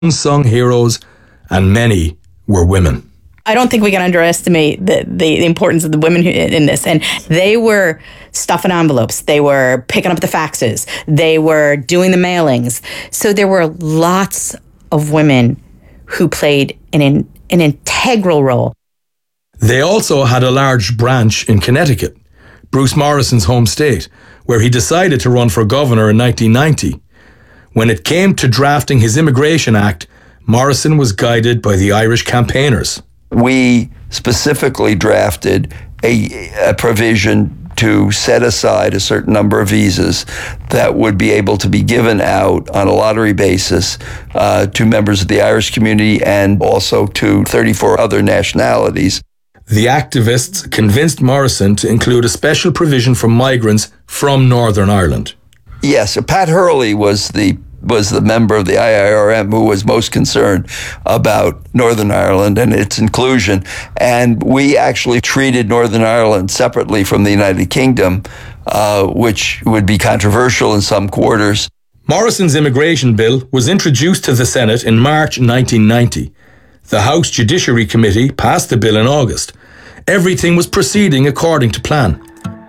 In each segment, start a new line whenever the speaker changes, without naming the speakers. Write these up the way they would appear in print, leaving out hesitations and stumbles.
unsung heroes, and many were women.
I don't think we can underestimate the importance of the women in this. And they were stuffing envelopes. They were picking up the faxes. They were doing the mailings. So there were lots of women who played an integral role.
They also had a large branch in Connecticut, Bruce Morrison's home state, where he decided to run for governor in 1990. When it came to drafting his Immigration Act, Morrison was guided by the Irish campaigners.
We specifically drafted a provision to set aside a certain number of visas that would be able to be given out on a lottery basis to members of the Irish community and also to 34 other nationalities.
The activists convinced Morrison to include a special provision for migrants from Northern Ireland.
Yes, Pat Hurley was the member of the IIRM who was most concerned about Northern Ireland and its inclusion. And we actually treated Northern Ireland separately from the United Kingdom, which would be controversial in some quarters.
Morrison's immigration bill was introduced to the Senate in March 1990. The House Judiciary Committee passed the bill in August. Everything was proceeding according to plan.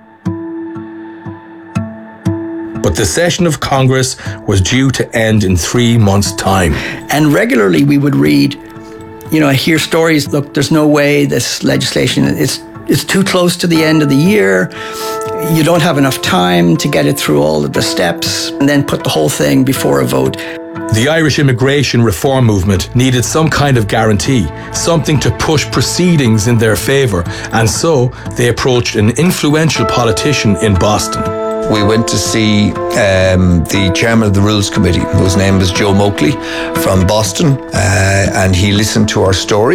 But the session of Congress was due to end in 3 months' time.
And regularly we would read, hear stories, look, there's no way this legislation, it's too close to the end of the year. You don't have enough time to get it through all of the steps and then put the whole thing before a vote.
The Irish immigration reform movement needed some kind of guarantee, something to push proceedings in their favour, and so they approached an influential politician in Boston.
We went to see the chairman of the Rules Committee, whose name was Joe Moakley, from Boston, and he listened to our story.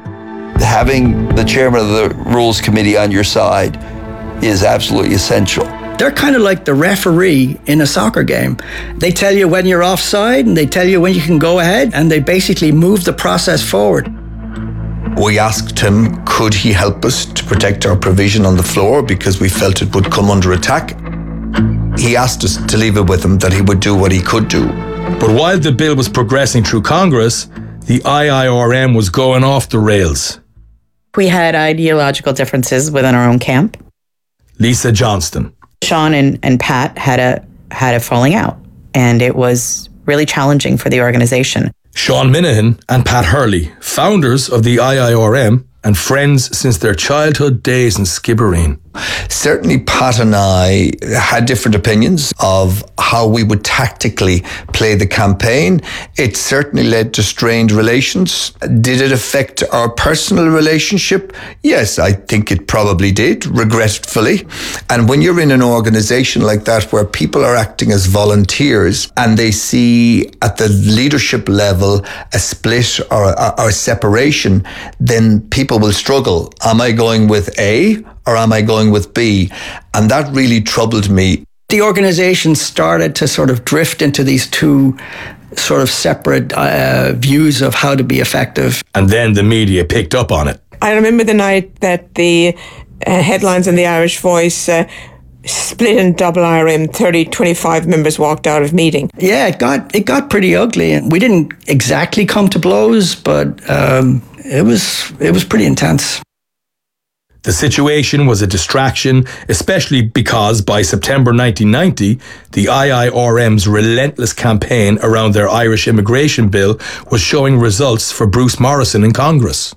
Having the chairman of the Rules Committee on your side is absolutely essential.
They're kind of like the referee in a soccer game. They tell you when you're offside and they tell you when you can go ahead, and they basically move the process forward.
We asked him, could he help us to protect our provision on the floor because we felt it would come under attack. He asked us to leave it with him that he would do what he could do.
But while the bill was progressing through Congress, the IIRM was going off the rails.
We had ideological differences within our own camp.
Lisa Johnston.
Sean and Pat had a falling out, and it was really challenging for the organization.
Sean Minahan and Pat Hurley, founders of the IIRM and friends since their childhood days in Skibbereen.
Certainly Pat and I had different opinions of how we would tactically play the campaign. It certainly led to strained relations. Did it affect our personal relationship? Yes, I think it probably did, regretfully. And when you're in an organisation like that where people are acting as volunteers and they see at the leadership level a split or a separation, then people will struggle. Am I going with A or am I going with B? And that really troubled me.
The organisation started to sort of drift into these two sort of separate views of how to be effective.
And then the media picked up on it.
I remember the night that the headlines in the Irish Voice split in double IRM, 30-25 members walked out of meeting.
Yeah, it got pretty ugly. We didn't exactly come to blows, but it was pretty intense.
The situation was a distraction, especially because by September 1990, the IIRM's relentless campaign around their Irish immigration bill was showing results for Bruce Morrison in Congress.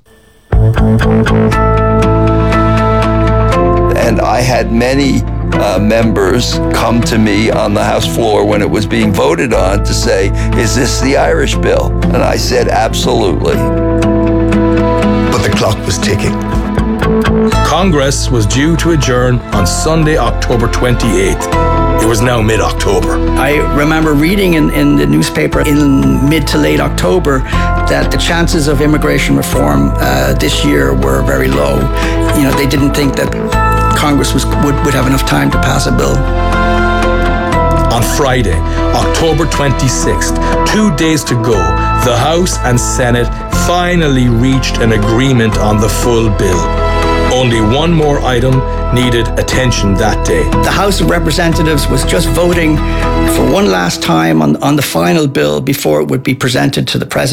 And I had many members come to me on the House floor when it was being voted on to say, is this the Irish bill? And I said, absolutely.
But the clock was ticking.
Congress was due to adjourn on Sunday, October 28th. It was now mid-October.
I remember reading in the newspaper in mid to late October that the chances of immigration reform this year were very low. They didn't think that Congress would have enough time to pass a bill.
On Friday, October 26th, 2 days to go, the House and Senate finally reached an agreement on the full bill. Only one more item needed attention that day.
The House of Representatives was just voting for one last time on the final bill before it would be presented to the President.